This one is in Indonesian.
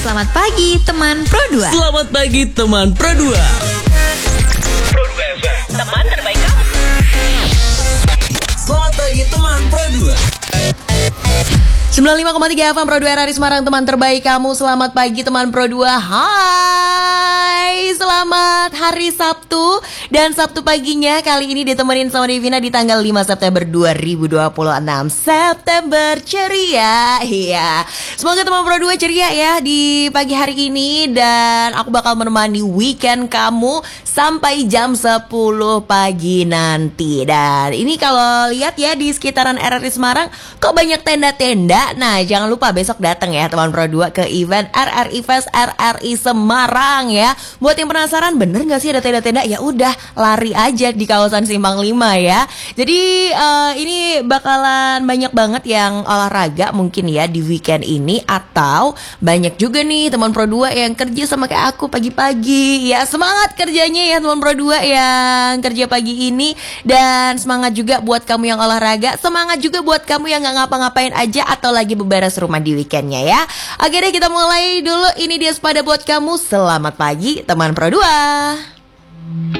Selamat pagi teman Pro 2. Selamat pagi teman Pro 2. Pro 2 FM, teman terbaik kamu. Selamat pagi teman Pro 2. 95,3 FM Pro 2 RRI Semarang, teman terbaik kamu. Selamat pagi teman Pro 2. Hai, selamat hari Sabtu. Dan Sabtu paginya kali ini ditemenin sama Devina di tanggal 5 September 2026. September ceria. Iya, semoga teman Pro 2 ceria ya di pagi hari ini. Dan aku bakal menemani weekend kamu sampai jam 10 pagi nanti. Dan ini kalau lihat ya di sekitaran RRI Semarang kok banyak tenda-tenda. Nah, jangan lupa besok datang ya teman Pro 2 ke event RRI Fest RRI Semarang ya. Buat yang penasaran bener gak sih ada tenda-tenda? Ya udah, lari aja di kawasan Simpang 5 ya. Jadi ini bakalan banyak banget yang olahraga mungkin ya di weekend ini. Atau banyak juga nih teman Pro 2 yang kerja sama kayak aku pagi-pagi. Ya semangat kerjanya ya teman Pro 2 yang kerja pagi ini. Dan semangat juga buat kamu yang olahraga. Semangat juga buat kamu yang gak ngapa-ngapain aja atau lagi beberes rumah di weekendnya ya. Oke deh, kita mulai dulu. Ini dia sepada buat kamu. Selamat pagi teman Pro 2.